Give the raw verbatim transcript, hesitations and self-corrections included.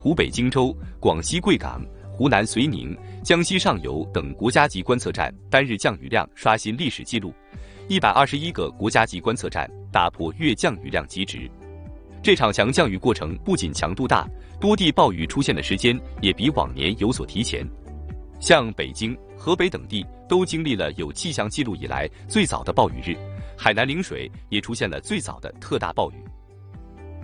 湖北荆州、广西贵港、湖南遂宁、江西上游等国家级观测站单日降雨量刷新历史纪录，一百二十一个国家级观测站打破月降雨量极值。这场强降雨过程不仅强度大，多地暴雨出现的时间也比往年有所提前。像北京、河北等地都经历了有气象记录以来最早的暴雨日，海南陵水也出现了最早的特大暴雨。